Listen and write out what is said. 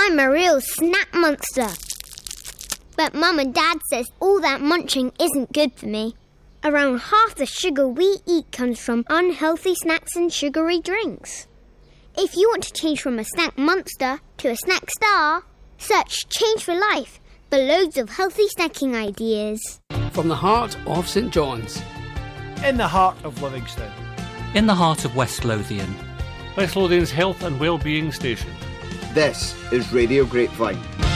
I'm a real snack monster. But Mum and Dad says all that munching isn't good for me. Around half the sugar we eat comes from unhealthy snacks and sugary drinks. If you want to change from a snack monster to a snack star, search Change for Life for loads of healthy snacking ideas. From the heart of St John's. In the heart of Livingston. In the heart of West Lothian. West Lothian's health and wellbeing station. This is Radio Grapevine.